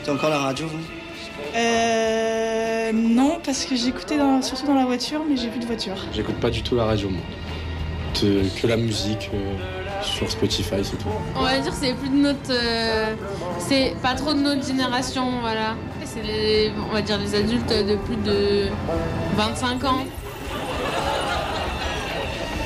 écoutez encore la radio, vous ? Non, parce que j'écoutais surtout dans la voiture, mais j'ai plus de voiture. J'écoute pas du tout la radio, moi. Que la musique sur Spotify, c'est tout. On va dire que c'est plus de notre... c'est pas trop de notre génération, voilà. C'est on va dire les adultes de plus de 25 ans. Abad ?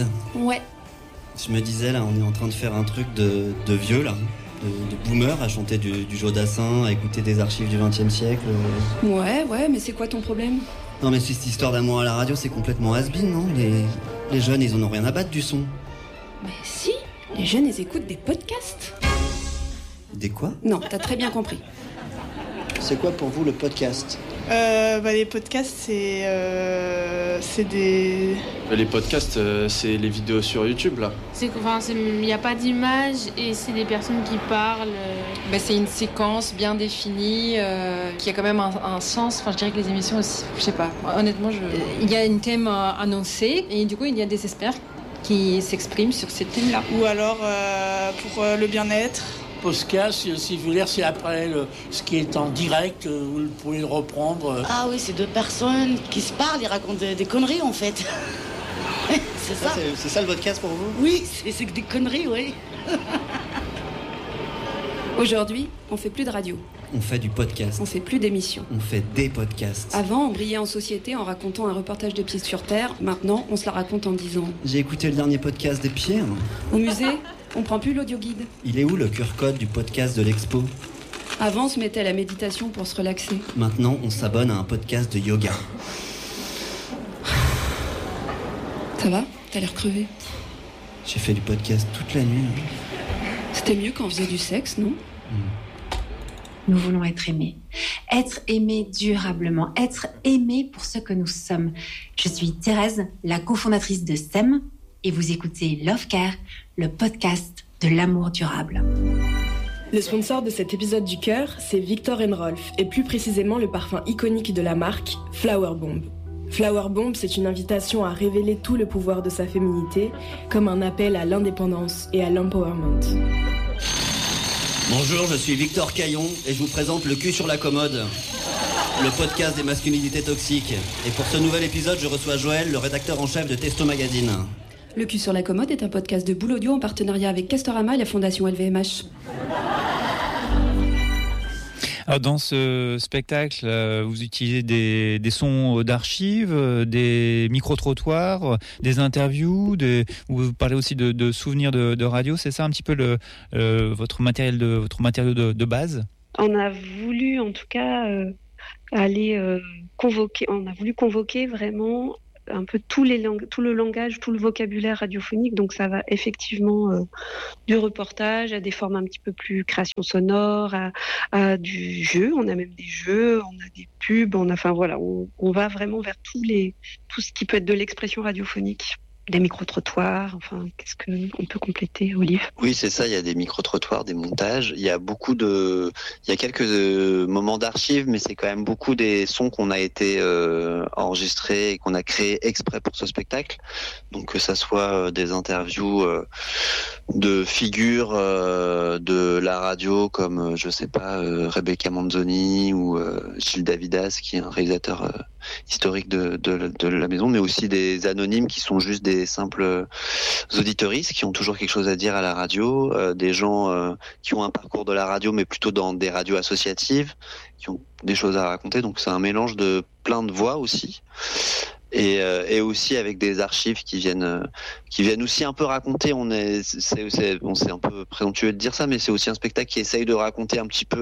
Ouais. Je me disais, là, on est en train de faire un truc de vieux, là. De boomer, à chanter du Jodassin, à écouter des archives du XXe siècle. Ouais, mais c'est quoi ton problème ? Non, mais cette histoire d'amour à la radio, c'est complètement has-been, non ? Les jeunes, ils en ont rien à battre du son. Mais si, les jeunes, ils écoutent des podcasts. Des quoi ? Non, t'as très bien compris. C'est quoi pour vous le podcast ? Les podcasts, c'est des... Les podcasts, c'est les vidéos sur YouTube, là. Il n'y a pas d'image et c'est des personnes qui parlent. C'est une séquence bien définie qui a quand même un sens. Enfin, je dirais que les émissions aussi, je sais pas. Honnêtement, il y a un thème annoncé et du coup, il y a des experts qui s'expriment sur ces thèmes-là. Ou alors pour le bien-être. Podcast, si vous voulez, c'est après ce qui est en direct, vous pouvez le reprendre. Ah oui, c'est deux personnes qui se parlent, ils racontent des conneries en fait. C'est ça. C'est ça le podcast pour vous ? Oui, c'est que des conneries, oui. Aujourd'hui, on fait plus de radio. On fait du podcast. On fait plus d'émissions. On fait des podcasts. Avant, on brillait en société en racontant un reportage de Pieds sur Terre. Maintenant, on se la raconte en 10 ans. J'ai écouté le dernier podcast des Pieds. Au musée, on prend plus l'audio-guide. Il est où le QR code du podcast de l'expo ? Avant, on se mettait à la méditation pour se relaxer. Maintenant, on s'abonne à un podcast de yoga. Ça va ? T'as l'air crevé. J'ai fait du podcast toute la nuit. C'était mieux quand on faisait du sexe, non ? Nous voulons être aimés. Être aimés durablement. Être aimés pour ce que nous sommes. Je suis Thérèse, la cofondatrice de SEM, et vous écoutez Love Care, le podcast de l'amour durable. Le sponsor de cet épisode du Cœur, c'est Viktor & Rolf, et plus précisément le parfum iconique de la marque, Flower Bomb. Flower Bomb, c'est une invitation à révéler tout le pouvoir de sa féminité, comme un appel à l'indépendance et à l'empowerment. Bonjour, je suis Victor Caillon et je vous présente Le cul sur la commode, le podcast des masculinités toxiques. Et pour ce nouvel épisode, je reçois Joël, le rédacteur en chef de Testo Magazine. Le cul sur la commode est un podcast de Boule Audio en partenariat avec Castorama et la fondation LVMH. Alors dans ce spectacle, vous utilisez des sons d'archives, des micro-trottoirs, des interviews, vous parlez aussi de souvenirs de radio. C'est ça un petit peu votre matériau de base ? On a voulu en tout cas convoquer vraiment un peu tout le langage, tout le vocabulaire radiophonique. Donc ça va effectivement du reportage à des formes un petit peu plus création sonore, à du jeu. On a même des jeux, on a des pubs, on va vraiment vers tout ce qui peut être de l'expression radiophonique. Des micro-trottoirs, qu'est-ce qu'on peut compléter, Olive ? Oui, c'est ça, il y a des micro-trottoirs, des montages, il y a quelques moments d'archives, mais c'est quand même beaucoup des sons qu'on a été enregistrés et qu'on a créés exprès pour ce spectacle. Donc que ça soit des interviews de figures de la radio comme, Rebecca Manzoni ou Gilles Davidas, qui est un réalisateur historique de la maison, mais aussi des anonymes qui sont juste des simples auditeuristes qui ont toujours quelque chose à dire à la radio, des gens qui ont un parcours de la radio mais plutôt dans des radios associatives, qui ont des choses à raconter. Donc c'est un mélange de plein de voix aussi. Et aussi avec des archives qui viennent aussi un peu raconter. C'est un peu présomptueux de dire ça, mais c'est aussi un spectacle qui essaye de raconter un petit peu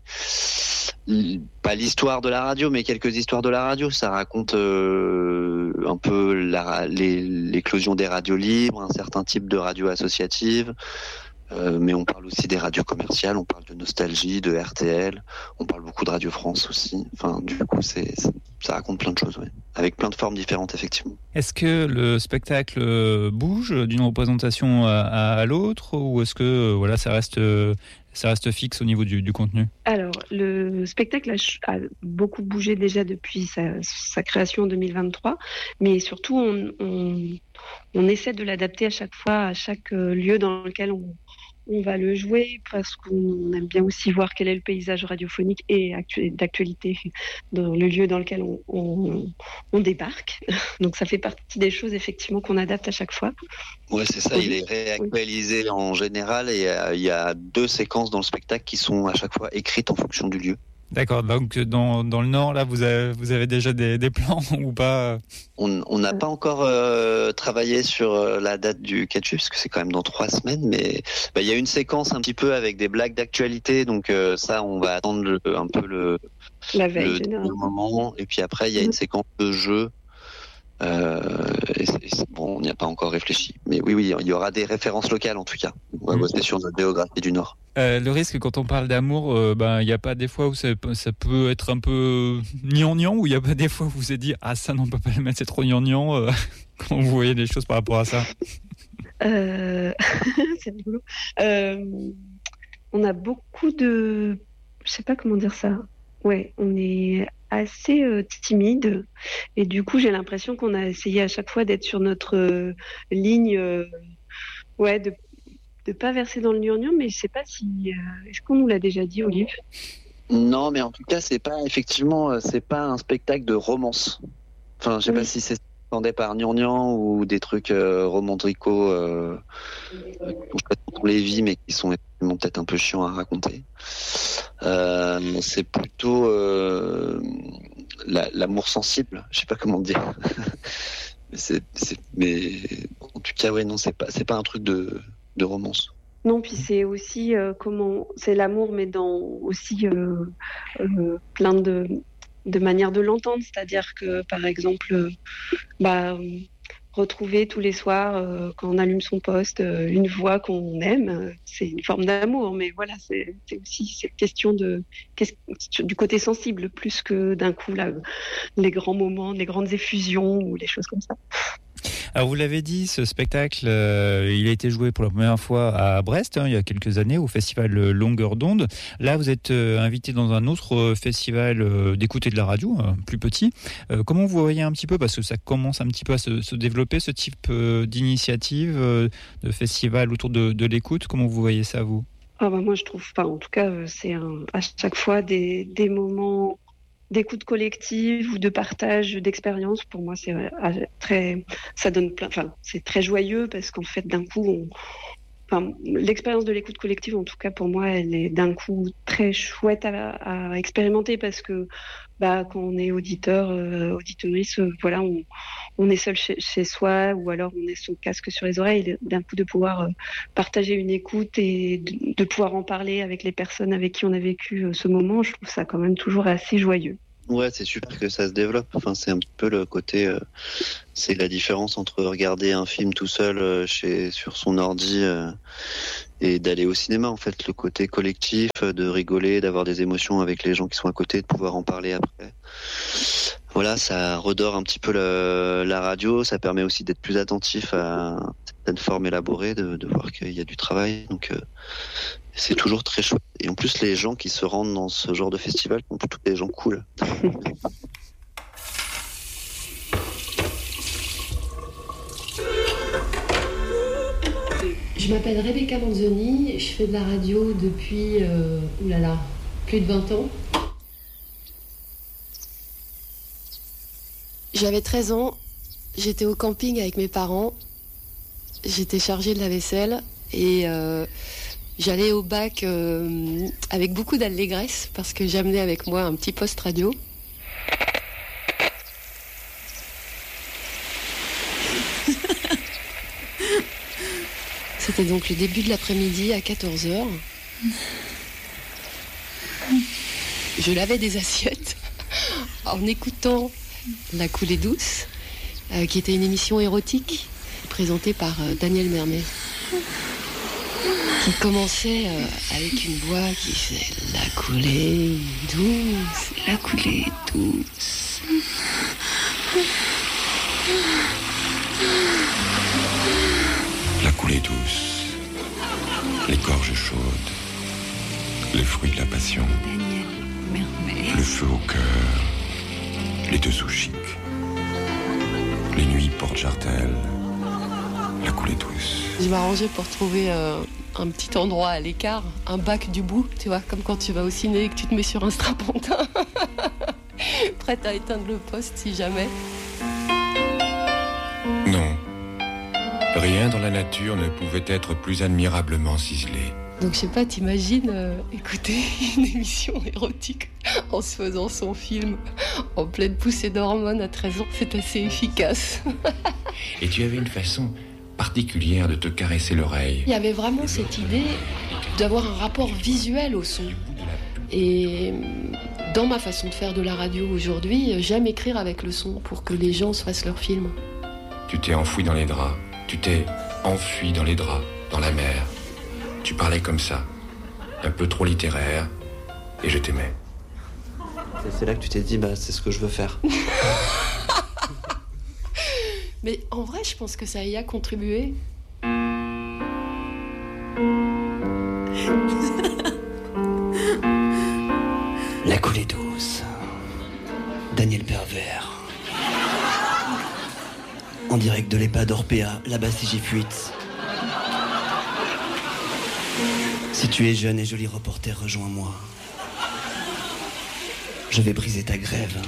pas l'histoire de la radio, mais quelques histoires de la radio. Ça raconte un peu l'éclosion des radios libres, un certain type de radio associative. Mais on parle aussi des radios commerciales, on parle de Nostalgie, de RTL, on parle beaucoup de Radio France aussi. Du coup, ça raconte plein de choses, ouais. Avec plein de formes différentes, effectivement. Est-ce que le spectacle bouge d'une représentation à l'autre, ou est-ce que ça reste fixe au niveau du contenu ? Alors, le spectacle a beaucoup bougé déjà depuis sa création en 2023, mais surtout, on essaie de l'adapter à chaque fois, à chaque lieu dans lequel on va le jouer parce qu'on aime bien aussi voir quel est le paysage radiophonique et d'actualité dans le lieu dans lequel on débarque. Donc ça fait partie des choses effectivement qu'on adapte à chaque fois. Ouais, c'est ça, il est réactualisé en général et il y a 2 séquences dans le spectacle qui sont à chaque fois écrites en fonction du lieu. D'accord, donc dans le Nord, là, vous avez déjà des plans ou pas? On n'a pas encore travaillé sur la date du catch-up, parce que c'est quand même dans 3 semaines, mais il y a une séquence un petit peu avec des blagues d'actualité, donc ça, on va attendre un peu la veille, le moment, et puis après, il y a une séquence de jeu. On n'y a pas encore réfléchi, mais oui, il y aura des références locales en tout cas. On va bosser sur notre géographie du Nord. Le risque quand on parle d'amour, il n'y a pas des fois où ça peut être un peu gnangnan, ou il n'y a pas des fois où vous vous êtes dit ça non, on peut pas le mettre, c'est trop gnangnan. Comment vous voyez les choses par rapport à ça? C'est rigolo. On a beaucoup de, je sais pas comment dire ça. Ouais, on est assez timide et du coup j'ai l'impression qu'on a essayé à chaque fois d'être sur notre ligne, de pas verser dans le gnangnan, mais je sais pas si est-ce qu'on nous l'a déjà dit, Olive? Non, mais en tout cas c'est pas un spectacle de romance. Enfin, je sais pas si c'est entendait par gnangnan ou des trucs romantico pour les vies, mais qui sont peut-être un peu chiants à raconter. C'est plutôt l'amour sensible, je sais pas comment dire. mais en tout cas, non, c'est pas un truc de romance. Non, puis c'est aussi c'est l'amour, mais dans aussi plein de manières de l'entendre, c'est-à-dire que par exemple, retrouver tous les soirs quand on allume son poste une voix qu'on aime, c'est une forme d'amour, mais voilà, c'est aussi cette question du côté sensible plus que d'un coup là, les grands moments, les grandes effusions ou les choses comme ça. Alors vous l'avez dit, ce spectacle, il a été joué pour la première fois à Brest, il y a quelques années, au festival Longueur d'onde. Là, vous êtes invité dans un autre festival d'écouter de la radio, plus petit. Comment vous voyez un petit peu, parce que ça commence un petit peu à se développer, ce type d'initiative, de festival autour de l'écoute. Comment vous voyez ça, vous? Moi, je trouve pas. En tout cas, c'est à chaque fois des moments d'écoute collective ou de partage d'expérience. Pour moi, c'est ça donne c'est très joyeux parce qu'en fait, d'un coup, l'expérience de l'écoute collective, en tout cas pour moi, elle est d'un coup très chouette à expérimenter parce que quand on est auditeur, auditrice, on est seul chez soi ou alors on est son casque sur les oreilles, d'un coup de pouvoir partager une écoute et de pouvoir en parler avec les personnes avec qui on a vécu ce moment, je trouve ça quand même toujours assez joyeux. Ouais, c'est super que ça se développe. Enfin, c'est un petit peu le côté, c'est la différence entre regarder un film tout seul sur son ordi et d'aller au cinéma. En fait, le côté collectif, de rigoler, d'avoir des émotions avec les gens qui sont à côté, de pouvoir en parler après. Voilà, ça redore un petit peu la radio. Ça permet aussi d'être plus attentif à certaines formes élaborées, de voir qu'il y a du travail. Donc, c'est toujours très chouette. Et en plus, les gens qui se rendent dans ce genre de festival sont plutôt des gens cool. Je m'appelle Rebecca Manzoni, je fais de la radio depuis plus de 20 ans. J'avais 13 ans, j'étais au camping avec mes parents, j'étais chargée de la vaisselle et j'allais au bac avec beaucoup d'allégresse parce que j'amenais avec moi un petit poste radio. C'était donc le début de l'après-midi à 14h. Je lavais des assiettes en écoutant La Coulée Douce, qui était une émission érotique présentée par Daniel Mermet, qui commençait avec une voix qui faisait La coulée douce, la coulée douce. La coulée douce, les gorges chaudes, les fruits de la passion, le feu au cœur, les dessous chics, les nuits porte-jartel, la coulée douce. Je m'arrangeais pour trouver un petit endroit à l'écart, un bac du bout, tu vois, comme quand tu vas au ciné et que tu te mets sur un strapontin, prête à éteindre le poste si jamais. Non. Rien dans la nature ne pouvait être plus admirablement ciselé. Donc je sais pas, t'imagines écouter une émission érotique en se faisant son film en pleine poussée d'hormones à 13 ans, c'est assez efficace. Et tu avais une façon particulière de te caresser l'oreille. Il y avait vraiment cette idée d'avoir un rapport visuel au son. Et dans ma façon de faire de la radio aujourd'hui, j'aime écrire avec le son pour que les gens se fassent leur film. Tu t'es enfoui dans les draps. Tu t'es enfui dans les draps, dans la mer. Tu parlais comme ça, un peu trop littéraire, et je t'aimais. C'est là que tu t'es dit, c'est ce que je veux faire. Mais en vrai, je pense que ça y a contribué. La coulée douce. Daniel Pervers. En direct de l'EHPAD Orpea, là-bas si j'ai fuite. Si tu es jeune et joli reporter, rejoins-moi. Je vais briser ta grève.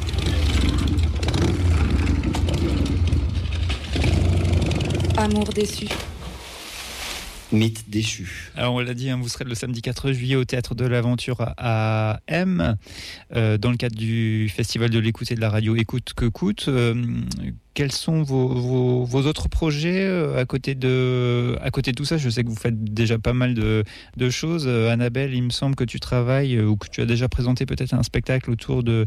Amour déçu. Mythe déchu. Alors on l'a dit, vous serez le samedi 4 juillet au Théâtre de l'Aventure à M, dans le cadre du Festival de l'écoute et de la radio Écoute que coûte. Quels sont vos autres projets à côté de tout ça? Je sais que vous faites déjà pas mal de choses. Annabelle, il me semble que tu travailles ou que tu as déjà présenté peut-être un spectacle autour du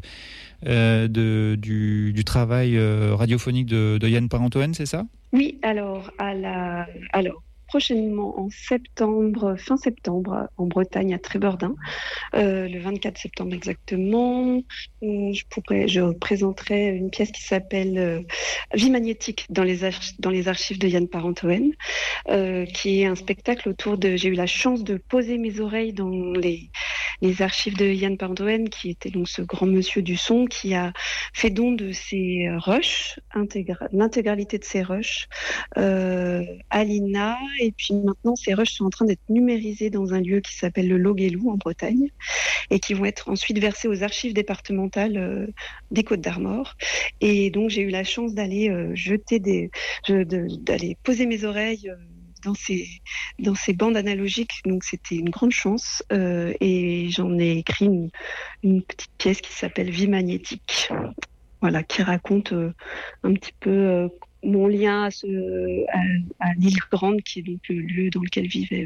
travail radiophonique de Yann Parentoen, c'est ça? Oui, alors prochainement en septembre, fin septembre, en Bretagne, à Trébeurdin, le 24 septembre exactement. Je présenterai une pièce qui s'appelle Vie magnétique dans les archives de Yann Parentoen, qui est un spectacle autour de... J'ai eu la chance de poser mes oreilles dans les archives de Yann Parentoen, qui était donc ce grand monsieur du son, qui a fait don de ses rushs, l'intégralité de ses rushs, à l'INA. Et puis maintenant, ces rushs sont en train d'être numérisés dans un lieu qui s'appelle le Loguelou en Bretagne et qui vont être ensuite versés aux archives départementales des Côtes-d'Armor. Et donc, j'ai eu la chance d'aller d'aller poser mes oreilles dans ces bandes analogiques. Donc, c'était une grande chance. Et j'en ai écrit une petite pièce qui s'appelle Vie magnétique. Voilà, qui raconte un petit peu mon lien à l'île Grande, qui est donc le lieu dans lequel vivait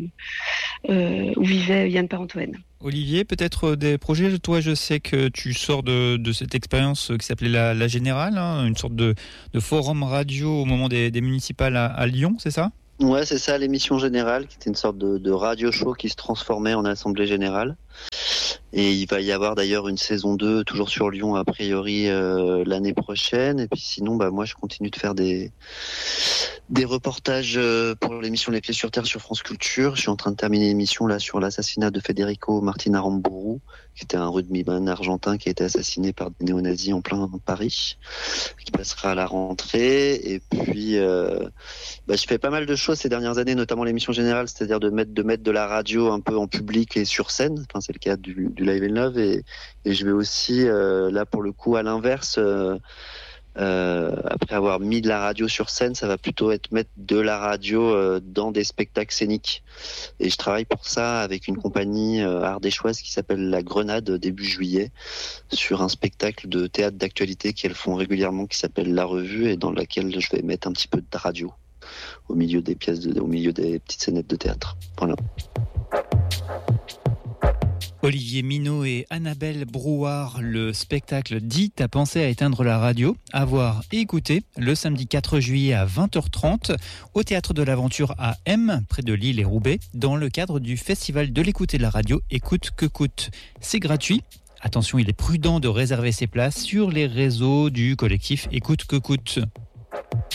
Yann Parentoen. Olivier, peut-être des projets. Toi, je sais que tu sors de cette expérience qui s'appelait la Générale, une sorte de forum radio au moment des municipales à Lyon, c'est ça ? Ouais, c'est ça, l'émission Générale, qui était une sorte de radio show qui se transformait en assemblée générale. Et il va y avoir d'ailleurs une saison 2, toujours sur Lyon, a priori, l'année prochaine. Et puis sinon, moi, je continue de faire des reportages pour l'émission Les Pieds sur Terre sur France Culture. Je suis en train de terminer l'émission là sur l'assassinat de Federico Martin Aramburu, qui était un rugbyman argentin qui a été assassiné par des néo-nazis en plein Paris, qui passera à la rentrée. Et puis, je fais pas mal de choses ces dernières années, notamment l'émission Générale, c'est-à-dire de mettre de la radio un peu en public et sur scène. Enfin, c'est le cas du Live and Love. Et je vais aussi, là pour le coup, à l'inverse, après avoir mis de la radio sur scène, ça va plutôt être mettre de la radio dans des spectacles scéniques. Et je travaille pour ça avec une compagnie ardéchoise qui s'appelle La Grenade début juillet, sur un spectacle de théâtre d'actualité qu'elles font régulièrement, qui s'appelle La Revue, et dans laquelle je vais mettre un petit peu de radio au milieu des pièces, au milieu des petites scénettes de théâtre. Voilà. Olivier Minot et Annabelle Brouard, le spectacle dit « T'as pensé à éteindre la radio ?» à voir et écouter le samedi 4 juillet à 20h30 au Théâtre de l'Aventure à M, près de Lille et Roubaix, dans le cadre du Festival de l'écoute et de la radio Écoute que coûte. C'est gratuit. Attention, il est prudent de réserver ses places sur les réseaux du collectif Écoute que coûte.